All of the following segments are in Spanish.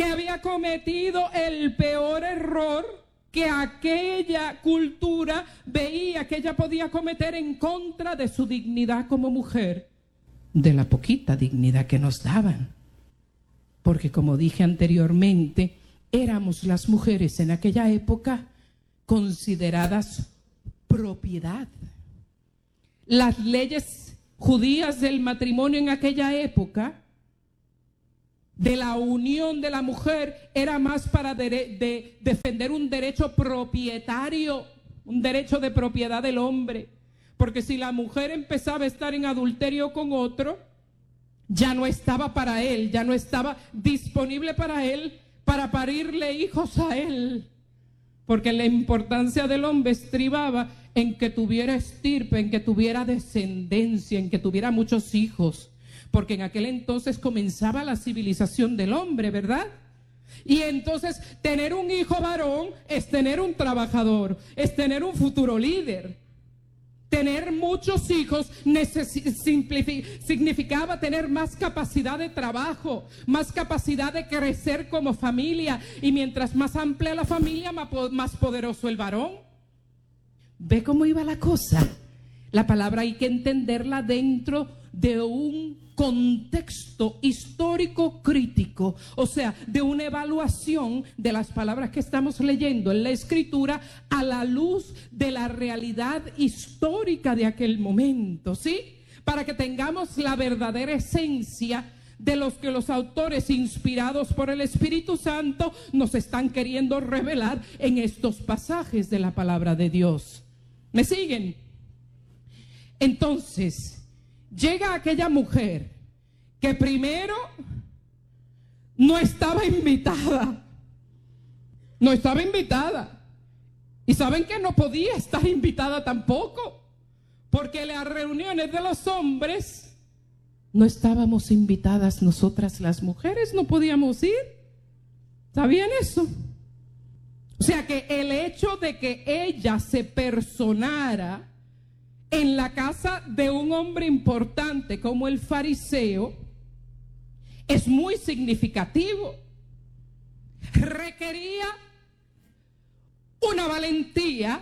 que había cometido el peor error que aquella cultura veía que ella podía cometer en contra de su dignidad como mujer, de la poquita dignidad que nos daban. Porque como dije anteriormente, éramos las mujeres en aquella época consideradas propiedad. Las leyes judías del matrimonio en aquella época, de la unión de la mujer, era más para defender un derecho propietario, un derecho de propiedad del hombre. Porque si la mujer empezaba a estar en adulterio con otro, ya no estaba para él, ya no estaba disponible para él, para parirle hijos a él. Porque la importancia del hombre estribaba en que tuviera estirpe, en que tuviera descendencia, en que tuviera muchos hijos. Porque en aquel entonces comenzaba la civilización del hombre, ¿verdad? Y entonces tener un hijo varón es tener un trabajador, es tener un futuro líder. Tener muchos hijos significaba tener más capacidad de trabajo, más capacidad de crecer como familia. Y mientras más amplia la familia, más poderoso el varón. ¿Ve cómo iba la cosa? La palabra hay que entenderla dentro de un contexto histórico crítico, o sea, de una evaluación de las palabras que estamos leyendo en la Escritura a la luz de la realidad histórica de aquel momento, ¿sí? Para que tengamos la verdadera esencia de los que los autores, inspirados por el Espíritu Santo, nos están queriendo revelar en estos pasajes de la palabra de Dios. ¿Me siguen? Entonces, llega aquella mujer que primero no estaba invitada. No estaba invitada. Y saben que no podía estar invitada tampoco, porque las reuniones de los hombres no estábamos invitadas nosotras las mujeres, no podíamos ir. ¿Sabían eso? O sea que el hecho de que ella se personara en la casa de un hombre importante como el fariseo es muy significativo. Requería una valentía,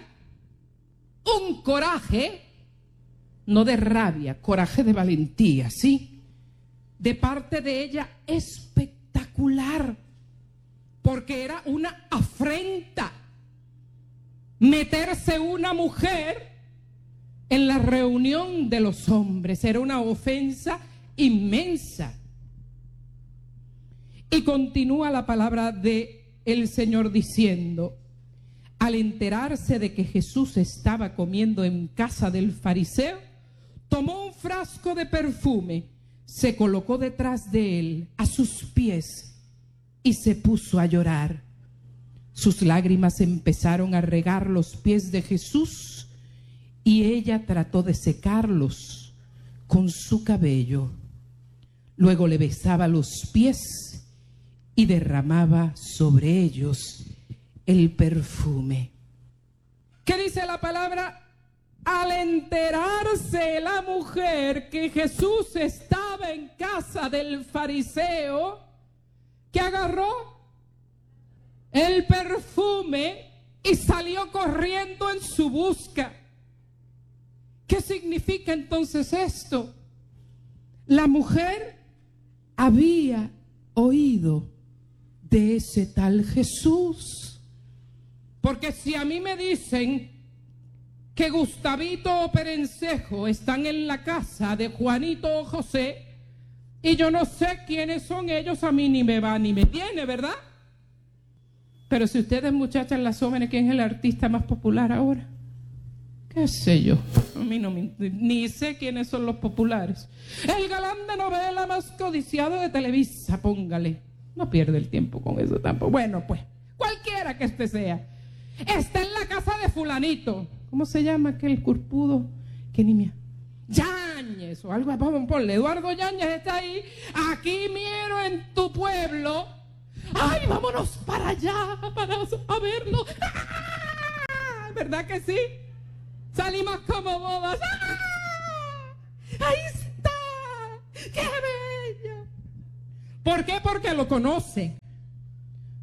un coraje, no de rabia, coraje de valentía, ¿sí? De parte de ella espectacular, porque era una afrenta meterse una mujer en la reunión de los hombres. Era una ofensa inmensa. Y continúa la palabra del Señor diciendo: al enterarse de que Jesús estaba comiendo en casa del fariseo, tomó un frasco de perfume, se colocó detrás de él, a sus pies, y se puso a llorar. Sus lágrimas empezaron a regar los pies de Jesús, y ella trató de secarlos con su cabello. Luego le besaba los pies y derramaba sobre ellos el perfume. ¿Qué dice la palabra? Al enterarse la mujer que Jesús estaba en casa del fariseo, ¿qué agarró? El perfume y salió corriendo en su busca. ¿Qué significa entonces esto? La mujer había oído de ese tal Jesús. Porque si a mí me dicen que Gustavito o Perencejo están en la casa de Juanito o José y yo no sé quiénes son ellos, a mí ni me va ni me viene, ¿verdad? Pero si ustedes, muchachas, las jóvenes, ¿quién es el artista más popular ahora? ¿Qué sé yo? A mí no ni sé quiénes son los populares. El galán de novela más codiciado de Televisa, póngale. No pierde el tiempo con eso tampoco. Bueno, pues, cualquiera que este sea. Está en la casa de fulanito. ¿Cómo se llama aquel curpudo? Que ni me... Yáñez o algo. Vamos, ponle. Eduardo Yáñez está ahí. Aquí miero en tu pueblo. ¡Ay, vámonos para allá para verlo! ¡Ah! ¿Verdad que sí? Salimos como bobas. ¡Ah! ¡Ahí está! ¡Qué bella! ¿Por qué? Porque lo conoce.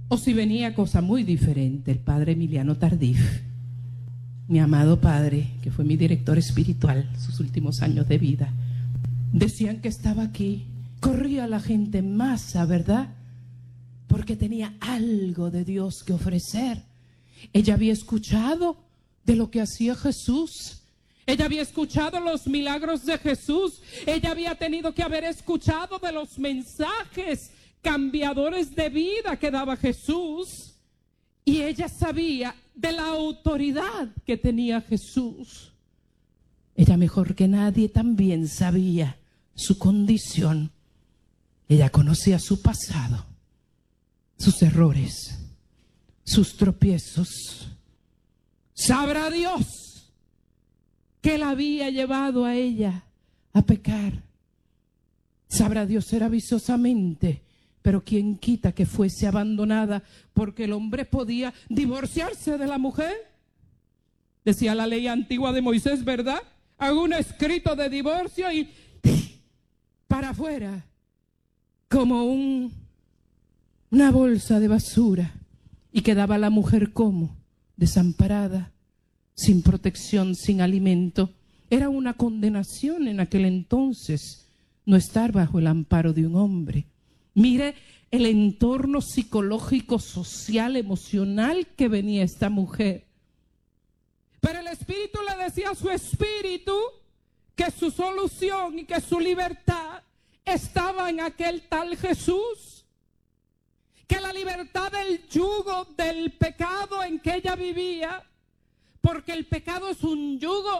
o si venía cosa muy diferente. El padre Emiliano Tardif, mi amado padre, que fue mi director espiritual sus últimos años de vida, decían que estaba aquí. Corría la gente en masa, ¿verdad? Porque tenía algo de Dios que ofrecer. Ella había escuchado de lo que hacía Jesús. Ella había escuchado los milagros de Jesús. Ella había tenido que haber escuchado de los mensajes cambiadores de vida que daba Jesús. Y ella sabía de la autoridad que tenía Jesús. Ella mejor que nadie también sabía su condición. Ella conocía su pasado, sus errores, sus tropiezos. Sabrá Dios que la había llevado a ella a pecar. Sabrá Dios era viciosamente, pero quién quita que fuese abandonada, porque el hombre podía divorciarse de la mujer. Decía la ley antigua de Moisés, ¿verdad? Hago un escrito de divorcio y para afuera, como una bolsa de basura, y quedaba la mujer como desamparada, sin protección, sin alimento. Era una condenación en aquel entonces no estar bajo el amparo de un hombre. Mire el entorno psicológico, social, emocional que venía esta mujer. Pero el Espíritu le decía a su espíritu que su solución y que su libertad estaba en aquel tal Jesús. Que la libertad del yugo del pecado en que ella vivía, porque el pecado es un yugo,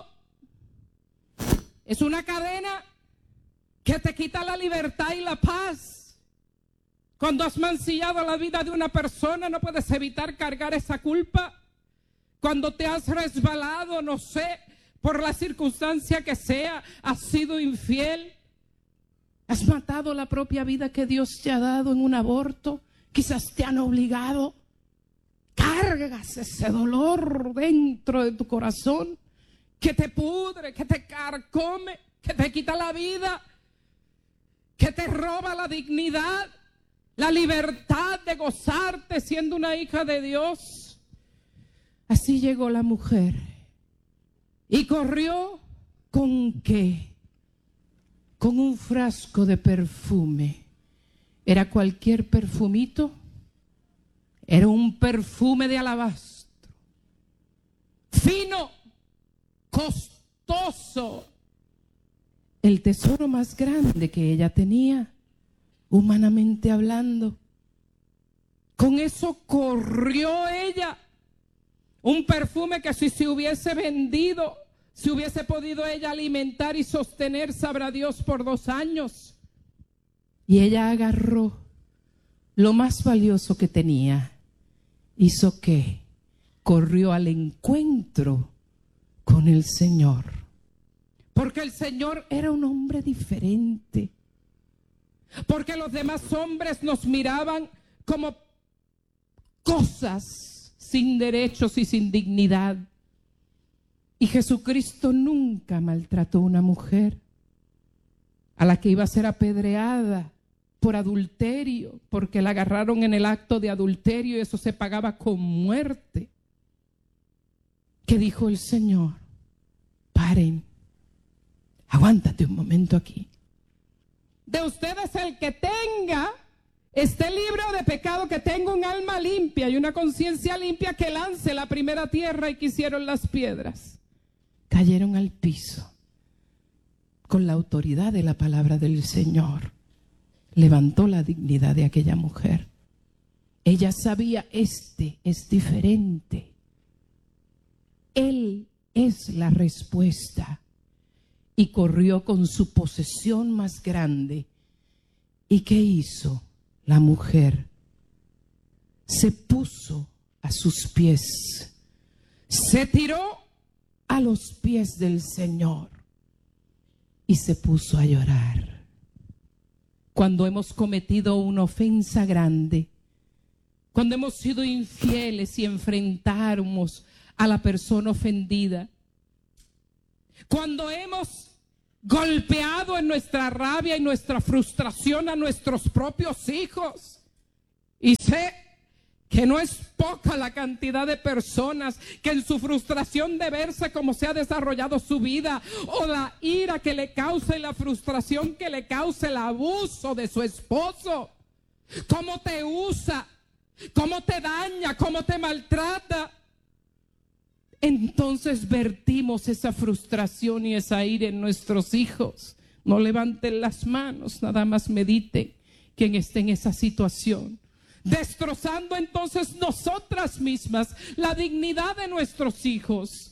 es una cadena que te quita la libertad y la paz. Cuando has mancillado la vida de una persona, no puedes evitar cargar esa culpa. Cuando te has resbalado, no sé, por la circunstancia que sea, has sido infiel, has matado la propia vida que Dios te ha dado en un aborto, quizás te han obligado, cargas ese dolor dentro de tu corazón que te pudre, que te carcome, que te quita la vida, que te roba la dignidad, la libertad de gozarte siendo una hija de Dios. Así llegó la mujer y corrió ¿con qué? Con un frasco de perfume. ¿Era cualquier perfumito? Era un perfume de alabastro, fino, costoso, el tesoro más grande que ella tenía, humanamente hablando. Con eso corrió ella. Un perfume que si se hubiese vendido, si hubiese podido ella alimentar y sostener, sabrá Dios, por 2 años. Y ella agarró lo más valioso que tenía. ¿Hizo qué? Corrió al encuentro con el Señor. Porque el Señor era un hombre diferente. Porque los demás hombres nos miraban como cosas sin derechos y sin dignidad. Y Jesucristo nunca maltrató a una mujer a la que iba a ser apedreada por adulterio, porque la agarraron en el acto de adulterio y eso se pagaba con muerte. ¿Qué dijo el Señor? Paren, aguántate un momento aquí. De ustedes el que tenga, esté libre de pecado, que tenga un alma limpia y una conciencia limpia, que lance la primera tierra. Y que hicieron las piedras, cayeron al piso. Con la autoridad de la palabra del Señor, levantó la dignidad de aquella mujer. Ella sabía, este es diferente. Él es la respuesta. Y corrió con su posesión más grande. ¿Y qué hizo la mujer? Se puso a sus pies. Se tiró a los pies del Señor y se puso a llorar. Cuando hemos cometido una ofensa grande, cuando hemos sido infieles y enfrentamos a la persona ofendida, cuando hemos golpeado en nuestra rabia y nuestra frustración a nuestros propios hijos, y sé que no es poca la cantidad de personas que en su frustración de verse cómo se ha desarrollado su vida, o la ira que le causa y la frustración que le causa el abuso de su esposo, cómo te usa, cómo te daña, cómo te maltrata, entonces vertimos esa frustración y esa ira en nuestros hijos. No levanten las manos, nada más mediten quien esté en esa situación, destrozando entonces nosotras mismas la dignidad de nuestros hijos,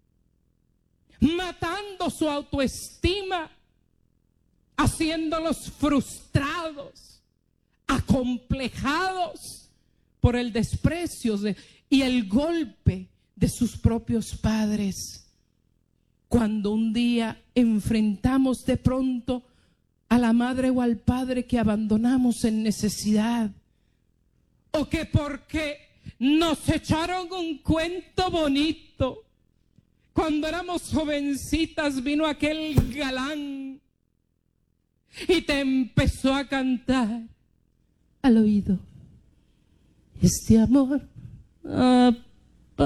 matando su autoestima, haciéndolos frustrados, acomplejados por el desprecio y el golpe de sus propios padres. Cuando un día enfrentamos de pronto a la madre o al padre que abandonamos en necesidad, o que porque nos echaron un cuento bonito, cuando éramos jovencitas vino aquel galán y te empezó a cantar al oído: este amor